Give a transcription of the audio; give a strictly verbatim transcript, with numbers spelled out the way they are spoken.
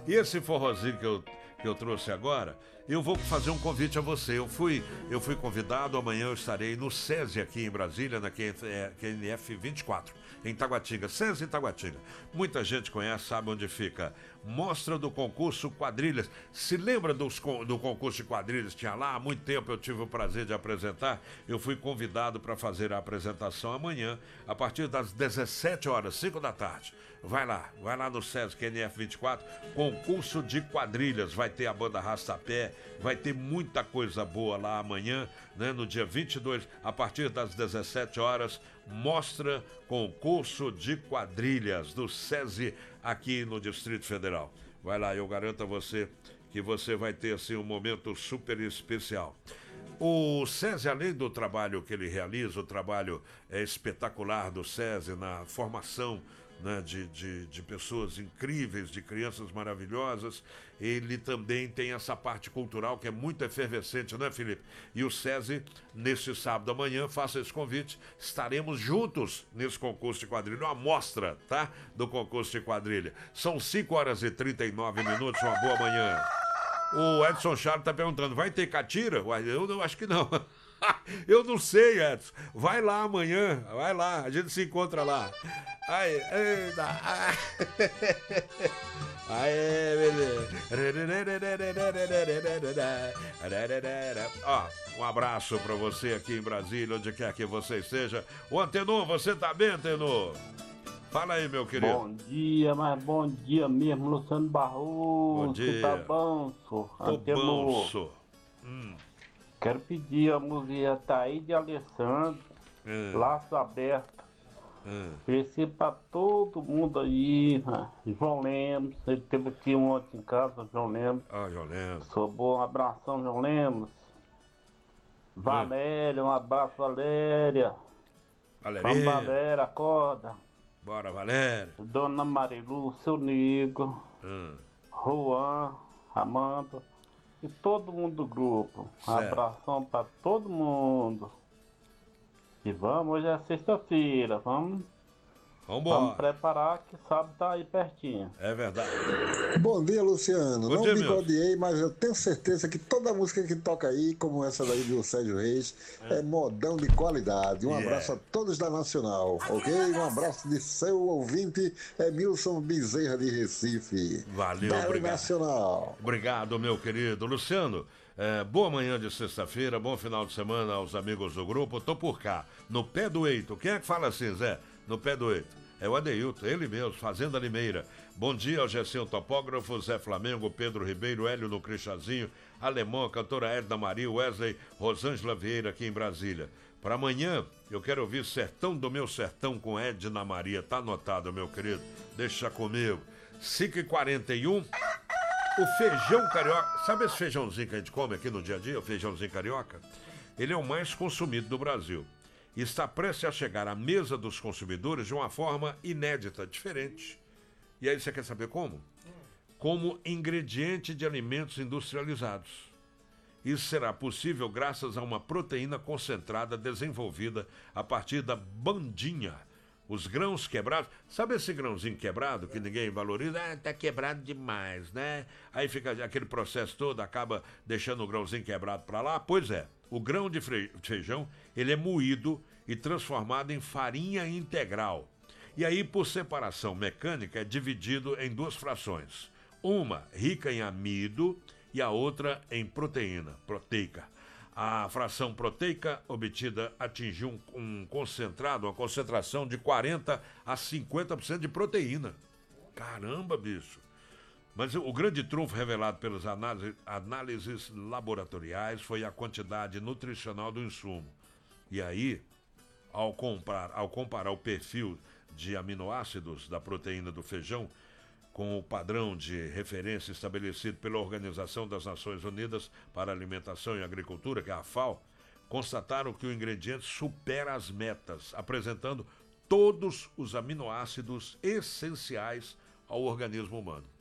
E esse forrozinho que eu, que eu trouxe agora, eu vou fazer um convite a você. Eu fui, eu fui convidado, amanhã eu estarei no SESI aqui em Brasília, na Q N F vinte e quatro, em Taguatinga. SESI em Taguatinga. Muita gente conhece, sabe onde fica. Mostra do concurso Quadrilhas. Se lembra dos, do concurso de quadrilhas que tinha lá? Há muito tempo eu tive o prazer de apresentar. Eu fui convidado para fazer a apresentação amanhã, a partir das dezessete horas, cinco da tarde. Vai lá, vai lá no SESI Q N F vinte e quatro, concurso de quadrilhas. Vai ter a banda Rastapé, vai ter muita coisa boa lá amanhã, né? No dia vinte e dois, a partir das dezessete horas, mostra concurso de quadrilhas do SESI aqui no Distrito Federal. Vai lá, eu garanto a você que você vai ter assim um momento super especial. O SESI, além do trabalho que ele realiza, o trabalho é, espetacular do SESI na formação, né, de, de, de pessoas incríveis, de crianças maravilhosas, ele também tem essa parte cultural que é muito efervescente, né, Felipe? E o SESI, nesse sábado amanhã, faça esse convite, estaremos juntos nesse concurso de quadrilha, uma amostra, tá? Do concurso de quadrilha. São cinco horas e trinta e nove minutos, uma boa manhã. O Edson Charles está perguntando, vai ter catira? Eu não, acho que não. Eu não sei, Edson. Vai lá amanhã, vai lá, a gente se encontra lá. Ai, eita. Aê, beleza. Ó, um abraço pra você aqui em Brasília, onde quer que você esteja. O Antenor, você tá bem, Antenor? Fala aí, meu querido. Bom dia, mas bom dia mesmo, Luciano Barroso. Bom dia. Você tá bom, sô? Tô bom, sô. Hum. Quero pedir a música Taí de Alessandro, hum. Laço Aberto. Hum. Oferecer pra todo mundo aí, né? João Lemos, ele teve aqui ontem em casa, João Lemos. Ah, João Lemos. Sou bom, um abração, João Lemos. Valéria, um abraço, Valéria. Valéria. Vamos, Valéria, acorda. Bora, Valéria. Dona Marilu, seu Nigo, hum. Juan, Amanda e todo mundo do grupo. Um certo. Abração pra todo mundo. E vamos, hoje é sexta-feira, vamos, Vambora. vamos preparar que sábado tá aí pertinho. É verdade. Bom dia, Luciano. Bom Não dia, bigodiei, mas eu tenho certeza que toda música que toca aí, como essa daí do Sérgio Reis, é, é modão de qualidade. Um yeah. abraço a todos da Nacional, ok? Um abraço de seu ouvinte, Emilson Bezerra de Recife. Valeu, Belo obrigado. Nacional. Obrigado, meu querido. Luciano, é, boa manhã de sexta-feira, bom final de semana aos amigos do grupo. Tô por cá, no pé do eito. Quem é que fala assim, Zé? No pé do eito. É o Adeilton, ele mesmo, Fazenda Limeira. Bom dia ao Gessinho Topógrafo, Zé Flamengo, Pedro Ribeiro, Hélio no Cristazinho, Alemão, cantora Edna Maria, Wesley, Rosângela Vieira aqui em Brasília. Para amanhã, eu quero ouvir Sertão do Meu Sertão com Edna Maria. Tá anotado, meu querido? Deixa comigo. cinco e quarenta e um. O feijão carioca, sabe esse feijãozinho que a gente come aqui no dia a dia, o feijãozinho carioca? Ele é o mais consumido do Brasil. E está prestes a chegar à mesa dos consumidores de uma forma inédita, diferente. E aí você quer saber como? Como ingrediente de alimentos industrializados. Isso será possível graças a uma proteína concentrada desenvolvida a partir da bandinha. Os grãos quebrados, sabe esse grãozinho quebrado que ninguém valoriza? Ah, tá quebrado demais, né? Aí fica aquele processo todo, acaba deixando o grãozinho quebrado para lá. Pois é, o grão de feijão, ele é moído e transformado em farinha integral. E aí, por separação mecânica, é dividido em duas frações. Uma rica em amido e a outra em proteína, proteica. A fração proteica obtida atingiu um, um concentrado, uma concentração de quarenta a cinquenta por cento de proteína. Caramba, bicho! Mas o grande trunfo revelado pelas análises, análises laboratoriais foi a quantidade nutricional do insumo. E aí, ao comparar, ao comparar o perfil de aminoácidos da proteína do feijão com o padrão de referência estabelecido pela Organização das Nações Unidas para a Alimentação e Agricultura, que é a FAO, constataram que o ingrediente supera as metas, apresentando todos os aminoácidos essenciais ao organismo humano.